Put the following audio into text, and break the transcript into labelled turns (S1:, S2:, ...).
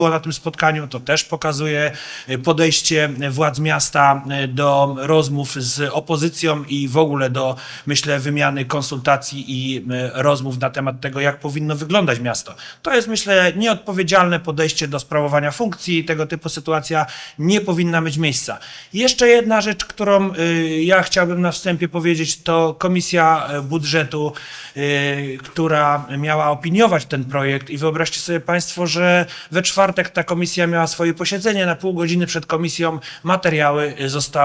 S1: było na tym spotkaniu, to też pokazuje podejście władz miasta do rozmów z opozycją i w ogóle do, myślę, wymiany konsultacji i rozmów na temat tego, jak powinno wyglądać miasto. To jest, myślę, nieodpowiedzialne podejście do sprawowania funkcji i tego typu sytuacja nie powinna mieć miejsca. Jeszcze jedna rzecz, którą ja chciałbym na wstępie powiedzieć, to Komisja Budżetu, która miała opiniować ten projekt i wyobraźcie sobie Państwo, że we czwartek ta komisja miała swoje posiedzenie, na pół godziny przed komisją materiały zostały